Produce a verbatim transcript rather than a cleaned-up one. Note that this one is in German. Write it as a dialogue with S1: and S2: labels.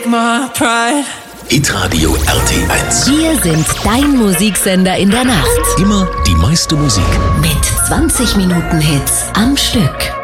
S1: take my pride.
S2: Hitradio R T eins.
S3: Wir sind dein Musiksender in der Nacht.
S2: Immer die meiste Musik.
S3: Mit zwanzig Minuten Hits am Stück.